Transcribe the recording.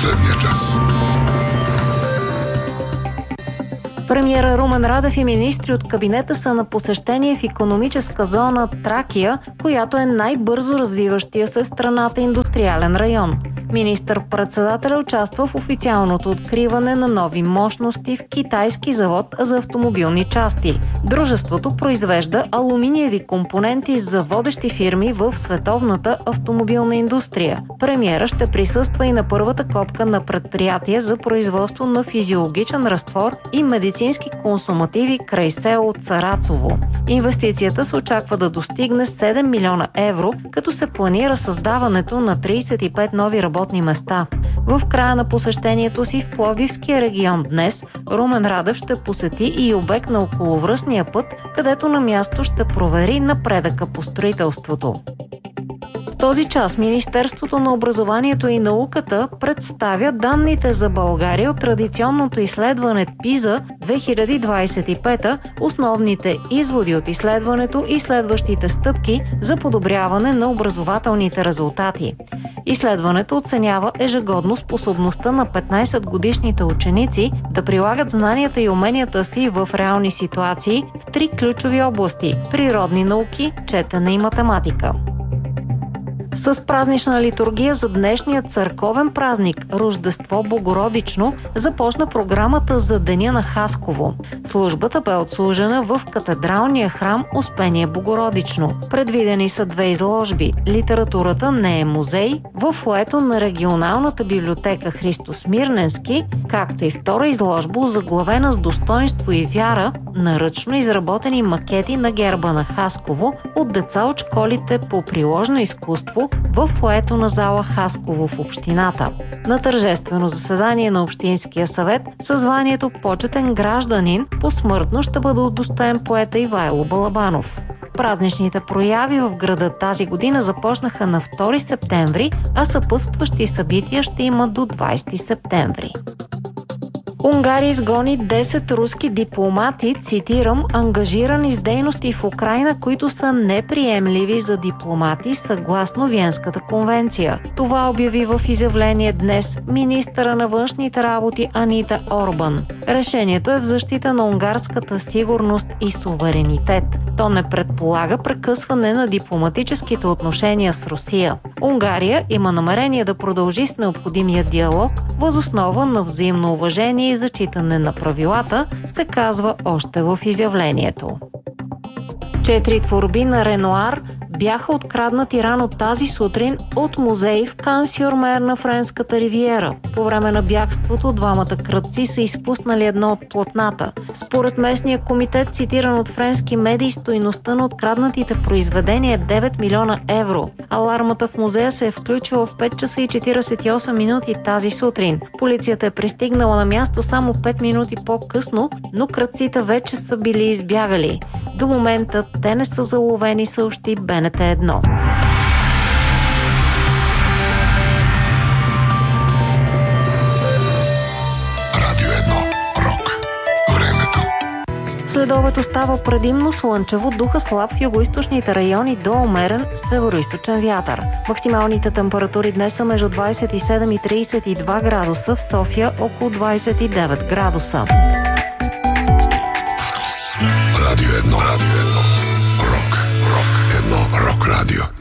последния час. Премиера Румен Радев и министри от кабинета са на посещение в икономическа зона Тракия, която е най-бързо развиващия се в страната индустриален район. Министър-председателя участва в официалното откриване на нови мощности в китайски завод за автомобилни части. Дружеството произвежда алуминиеви компоненти за водещи фирми в световната автомобилна индустрия. Премиера ще присъства и на първата копка на предприятие за производство на физиологичен разтвор и медицински консумативи край село Царацово. Инвестицията се очаква да достигне 7 милиона евро, като се планира създаването на 35 нови работни места. В края на посещението си в Пловдивския регион днес Румен Радев ще посети и обект на околовръстния път, където на място ще провери напредъка по строителството. В този час Министерството на образованието и науката представя данните за България от традиционното изследване PISA 2025, основните изводи от изследването и следващите стъпки за подобряване на образователните резултати. Изследването оценява ежегодно способността на 15-годишните ученици да прилагат знанията и уменията си в реални ситуации в 3 ключови области – природни науки, четене и математика. С празнична литургия за днешния църковен празник Рождество Богородично започна програмата за Деня на Хасково. Службата бе отслужена в катедралния храм Успение Богородично. Предвидени са 2 изложби – Литературата не е музей, в фоайето на регионалната библиотека Христо Смирненски, както и втора изложба, озаглавена с достоинство и вяра, наръчно изработени макети на герба на Хасково от деца от школите по приложно изкуство в фоайето на зала Хасково в общината. На тържествено заседание на Общинския съвет със званието почетен гражданин посмъртно ще бъде удостоен поета Ивайло Балабанов. Празничните прояви в града тази година започнаха на 2 септември, а съпътстващи събития ще има до 20 септември. Унгария изгони 10 руски дипломати, цитирам, ангажирани с дейности в Украйна, които са неприемливи за дипломати съгласно Виенската конвенция. Това обяви в изявление днес министъра на външните работи Анита Орбан. Решението е в защита на унгарската сигурност и суверенитет. То не предполага прекъсване на дипломатическите отношения с Русия. Унгария има намерение да продължи с необходимия диалог въз основа на взаимно уважение и зачитане на правилата, се казва още в изявлението. 4 творби на Ренуар бяха откраднати рано тази сутрин от музей в Кан-сюр-Мер на Френската ривиера. По време на бягството двамата крадци са изпуснали едно от платната. Според местния комитет, цитиран от френски медии, стойността на откраднатите произведения е 9 милиона евро. Алармата в музея се е включила в 5 часа и 48 минути тази сутрин. Полицията е пристигнала на място само 5 минути по-късно, но крадците вече са били избягали. До момента те не са заловени, съобщи БНТ 1. Радио 1. Рок. Времето. Следобед остава предимно слънчево, духа слаб в югоизточните райони до умерен североизточен вятър. Максималните температури днес са между 27 и 32 градуса, в София около 29 градуса. Радио 1. Радио 1. Рок. Рок. 1. Рок радио.